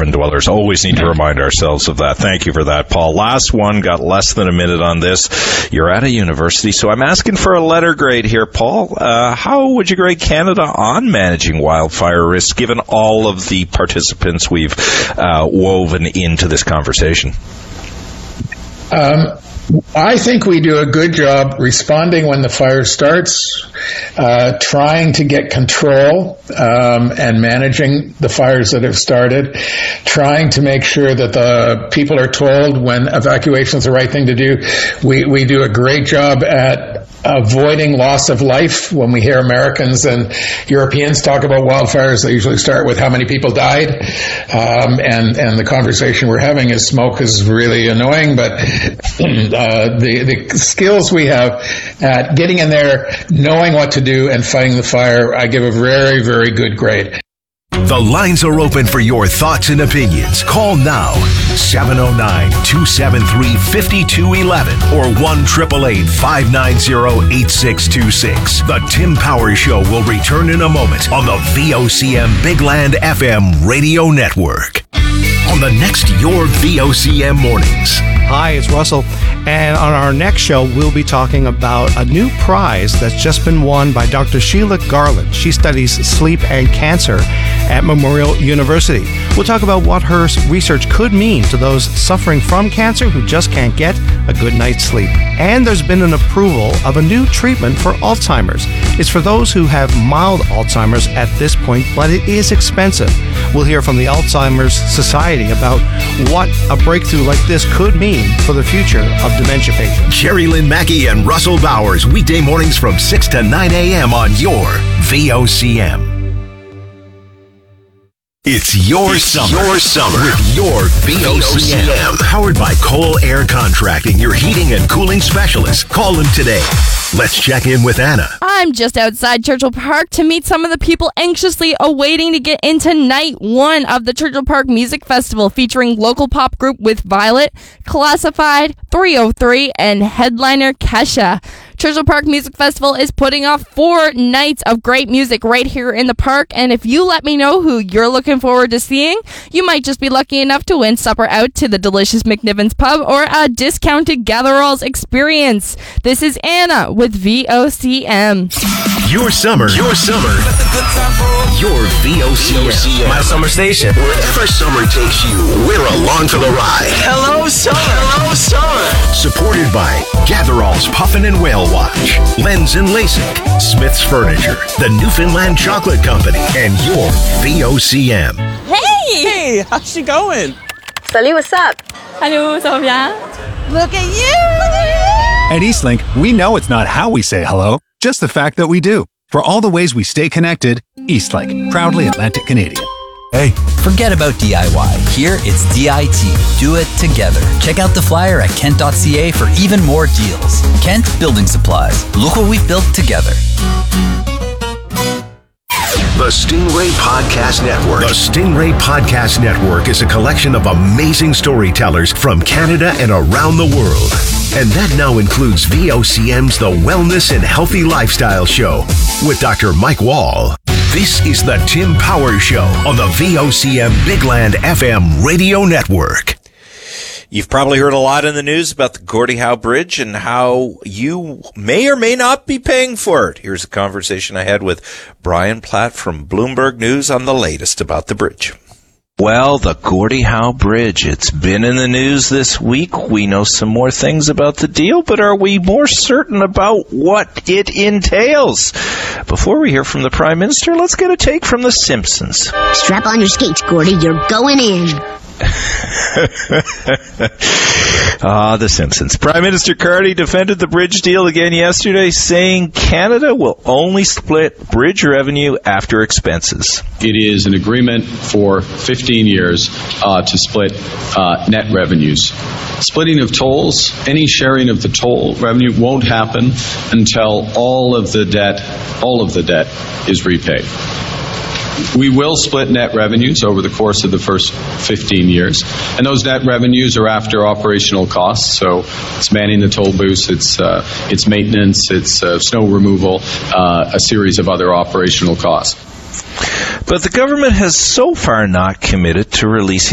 urban dwellers. Always need to remind ourselves of that. Thank you for that, Paul. Last one, got less than a minute on this. You're at a university, so I'm asking for a letter grade here, Paul. How would you grade Canada on managing wildfire risk, given all of the participants we've woven into this conversation? I think we do a good job responding when the fire starts, trying to get control and managing the fires that have started, trying to make sure that the people are told when evacuation is the right thing to do. We do a great job at avoiding loss of life. When we hear Americans and Europeans talk about wildfires, they usually start with how many people died, and the conversation we're having is smoke is really annoying, but the skills we have at getting in there, knowing what to do, and fighting the fire, I give a very, very good grade. The lines are open for your thoughts and opinions. Call now, 709-273-5211 or 1-888-590-8626. The Tim Powers Show will return in a moment on the VOCM Big Land FM radio network. On the next Your VOCM Mornings. Hi, it's Russell. And on our next show, we'll be talking about a new prize that's just been won by Dr. Sheila Garland. She studies sleep and cancer at Memorial University. We'll talk about what her research could mean to those suffering from cancer who just can't get a good night's sleep. And there's been an approval of a new treatment for Alzheimer's. It's for those who have mild Alzheimer's at this point, but it is expensive. We'll hear from the Alzheimer's Society about what a breakthrough like this could mean for the future of dementia patients. Jerry Lynn Mackey and Russell Bowers, weekday mornings from 6 to 9 a.m. on your VOCM. It's your summer with your VOCM. Powered by Cole Air Contracting, your heating and cooling specialist. Call them today. Let's check in with Anna. I'm just outside Churchill Park to meet some of the people anxiously awaiting to get into night one of the Churchill Park Music Festival, featuring local pop group With Violet, Classified, 303, and headliner Kesha. Churchill Park Music Festival is putting off 4 nights of great music right here in the park, and if you let me know who you're looking forward to seeing, you might just be lucky enough to win supper out to the delicious McNiven's Pub or a discounted Gatheralls experience. This is Anna with VOCM. Your summer. Your VOCM. My summer station. Wherever summer takes you, we're along for the ride. Hello, summer. Supported by Gatheralls Puffin and Whale Watch, Lens and LASIK, Smith's Furniture, the Newfoundland Chocolate Company, and your VOCM. Hey, how's she going? Salut, what's up? Hello, ça va bien? Look at you! At Eastlink, we know it's not how we say hello, just the fact that we do. For all the ways we stay connected, Eastlink, proudly Atlantic Canadian. Hey, forget about DIY. Here, it's DIT. Do it together. Check out the flyer at kent.ca for even more deals. Kent Building Supplies. Look what we've built together. The Stingray Podcast Network. The Stingray Podcast Network is a collection of amazing storytellers from Canada and around the world. And that now includes VOCM's The Wellness and Healthy Lifestyle Show with Dr. Mike Wall. This is the Tim Powers Show on the VOCM Big Land FM radio network. You've probably heard a lot in the news about the Gordie Howe Bridge and how you may or may not be paying for it. Here's a conversation I had with Brian Platt from Bloomberg News on the latest about the bridge. Well, the Gordie Howe Bridge, it's been in the news this week. We know some more things about the deal, but are we more certain about what it entails? Before we hear from the Prime Minister, let's get a take from The Simpsons. Strap on your skates, Gordie. You're going in. The Simpsons. Prime Minister Carney defended the bridge deal again yesterday, saying Canada will only split bridge revenue after expenses. It is an agreement for 15 years to split net revenues. Splitting of tolls, any sharing of the toll revenue won't happen until all of the debt is repaid. We will split net revenues over the course of the first 15 years, and those net revenues are after operational costs. So it's manning the toll booths, it's maintenance, it's snow removal, a series of other operational costs. But the government has so far not committed to releasing